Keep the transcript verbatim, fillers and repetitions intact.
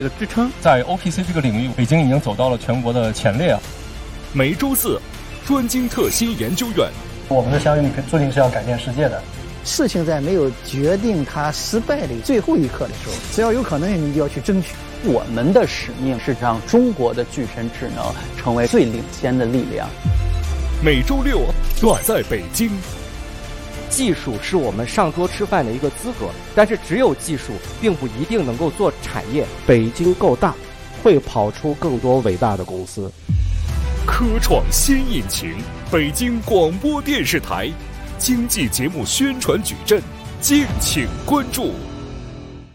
这个支撑。 在 O P C 这个领域，北京已经走到了全国的前列啊。 每周四，专精特新研究院。 我们的相遇注定是要改变世界的。 事情在没有决定它失败的最后一刻的时候，只要有可能，你就要去争取。 我们的使命是让中国的具身智能成为最领先的力量。 每周六，暖在北京。 技术是我们上桌吃饭的一个资格，但是只有技术并不一定能够做产业。 北京够大，会跑出更多伟大的公司。 科创新引擎，北京广播电视台经济节目宣传矩阵，敬请关注。